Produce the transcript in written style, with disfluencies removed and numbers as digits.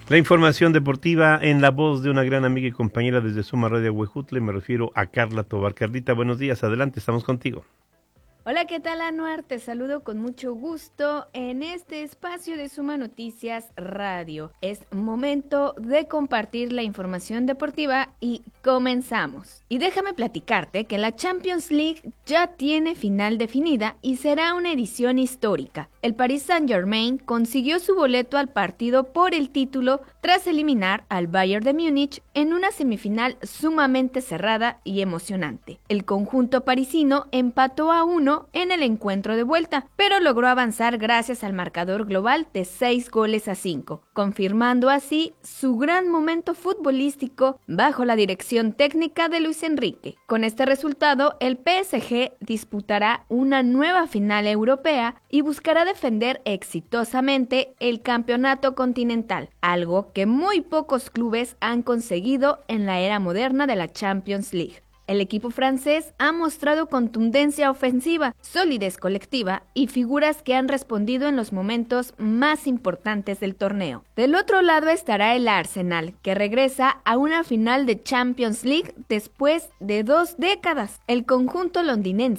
La información deportiva en la voz de una gran amiga y compañera desde Suma Radio Huejutle, me refiero a Carla Tobar. Carlita, buenos días, adelante, estamos contigo. Hola, ¿qué tal, Anuar? Te saludo con mucho gusto en este espacio de Suma Noticias Radio. Es momento de compartir la información deportiva y comenzamos. Y déjame platicarte que la Champions League ya tiene final definida y será una edición histórica. El Paris Saint-Germain consiguió su boleto al partido por el título tras eliminar al Bayern de Múnich en una semifinal sumamente cerrada y emocionante. El conjunto parisino empató a 1 en el encuentro de vuelta, pero logró avanzar gracias al marcador global de 6-5, confirmando así su gran momento futbolístico bajo la dirección técnica de Luis Enrique. Con este resultado, el PSG disputará una nueva final europea y buscará defender exitosamente el campeonato continental, algo que muy pocos clubes han conseguido en la era moderna de la Champions League. El equipo francés ha mostrado contundencia ofensiva, solidez colectiva y figuras que han respondido en los momentos más importantes del torneo. Del otro lado estará el Arsenal, que regresa a una final de Champions League después de 2 décadas. El conjunto londinense